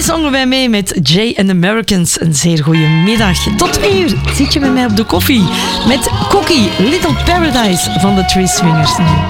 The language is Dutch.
zongen wij mee met Jay and the Americans. Een zeer goede middag. Tot 2 uur zit je met mij op de koffie met Cookie, Little Paradise van de Three Swingers.